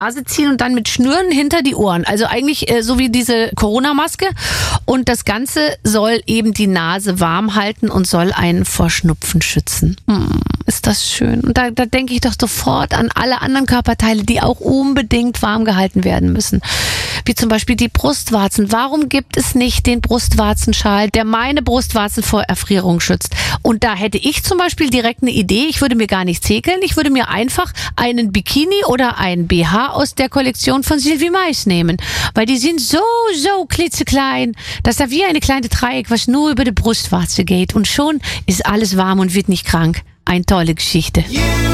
Nase ziehen und dann mit Schnüren hinter die Ohren. Also eigentlich so wie diese Corona-Maske. Und das Ganze soll eben die Nase warm halten und soll einen vor Schnupfen schützen. Ist das schön. Und da denke ich doch sofort an alle anderen Körperteile, die auch unbedingt warm gehalten werden müssen. Wie zum Beispiel die Brustwarzen. Warum gibt es nicht den Brustwarzenschal, der meine Brustwarzen vor Erfrierung schützt? Und da hätte ich zum Beispiel direkt eine Idee. Ich würde mir gar nichts häkeln. Ich würde mir einfach einen Bikini oder ein BH aus der Kollektion von Sylvie Mais nehmen. Weil die sind so klitzeklein. Das ist ja wie eine kleine Dreieck, was nur über die Brustwarze geht. Und schon ist alles warm und wird nicht krank. Eine tolle Geschichte.